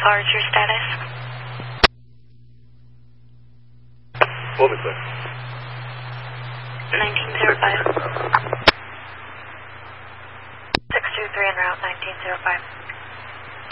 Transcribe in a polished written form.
far is your status? What was that? 1905. 623 en route, 1905.